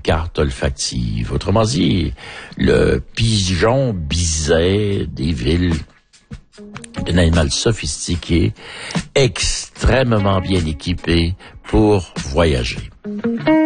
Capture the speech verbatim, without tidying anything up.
carte olfactive. Autrement dit, le pigeon biset des villes, un animal sophistiqué, extrêmement bien équipé pour voyager.